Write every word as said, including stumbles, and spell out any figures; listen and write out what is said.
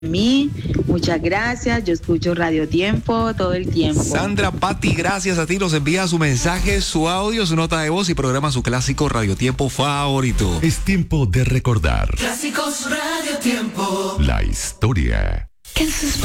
mí. Muchas gracias. Yo escucho Radio Tiempo todo el tiempo. Sandra Patti, gracias a ti. Nos envía su mensaje, su audio, su nota de voz y programa su clásico Radio Tiempo favorito. Es tiempo de recordar. Clásicos Radio Tiempo. La historia.